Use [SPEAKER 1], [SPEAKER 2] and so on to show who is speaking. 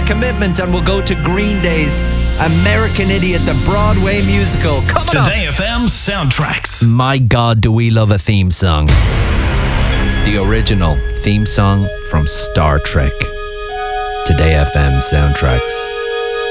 [SPEAKER 1] commitment and we'll go to Green Day's American Idiot, the Broadway musical. Coming up.
[SPEAKER 2] Today FM Soundtracks.
[SPEAKER 1] My God, do we love a theme song. The original theme song from Star Trek. Today FM Soundtracks.